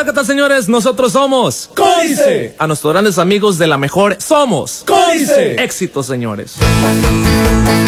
Hola, ¿qué tal, señores? Nosotros somos Códice. A nuestros grandes amigos de la mejor somos Códice. Éxito, señores.